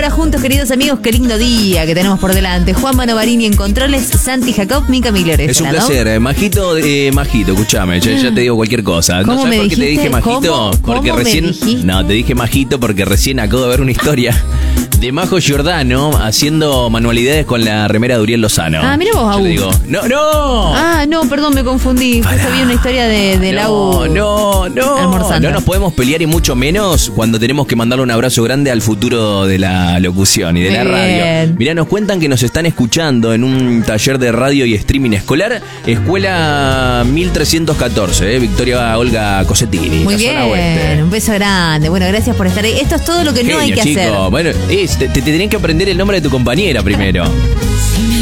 Ahora juntos, queridos amigos, qué lindo día que tenemos por delante. Juan Manovarini en controles, Santi Jacob, Mica Miller. Es un placer, Majito, escúchame, ya te digo cualquier cosa. ¿Cómo ¿No sabes me por qué te dije Majito? Porque ¿Cómo recién. me dijiste? No, te dije Majito porque recién acabo de ver una historia de Majo Giordano haciendo manualidades con la remera de Uriel Lozano. Ah, mira vos, Yo Agus. le digo, ¡no! Ah, no, perdón, me confundí. Justo vi una historia de Lau. No. Almorzando. No nos podemos pelear y mucho menos cuando tenemos que mandarle un abrazo grande al futuro de la locución y de la Bien. radio. Mirá, nos cuentan que nos están escuchando en un taller de radio y streaming escolar, Escuela 1314, Victoria Olga Cosettini. Muy la zona bien, oeste. un beso grande. Bueno, gracias por estar ahí. Esto es todo lo que no hay Genio, que chico. hacer. Bueno, te tenían que aprender el nombre de tu compañera primero.